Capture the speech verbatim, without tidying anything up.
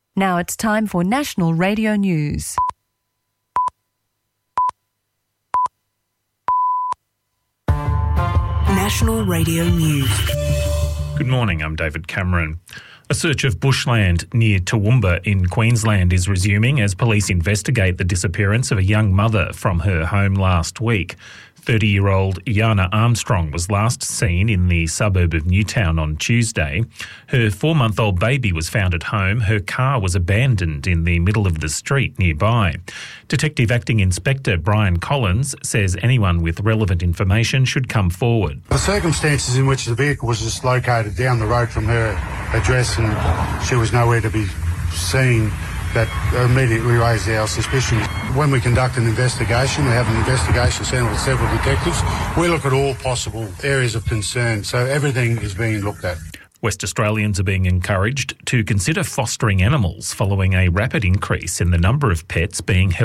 Now it's time for National Radio News. National Radio News. Good morning, I'm David Cameron. A search of bushland near Toowoomba in Queensland is resuming as police investigate the disappearance of a young mother from her home last week. thirty-year-old Yana Armstrong was last seen in the suburb of Newtown on Tuesday. Her four-month-old baby was found at home. Her car was abandoned in the middle of the street nearby. Detective Acting Inspector Brian Collins says anyone with relevant information should come forward. The circumstances in which the vehicle was just located down the road from her address and she was nowhere to be seen, that immediately raised our suspicions. When we conduct an investigation, we have an investigation centre with several detectives. We look at all possible areas of concern, so everything is being looked at. West Australians are being encouraged to consider fostering animals following a rapid increase in the number of pets being held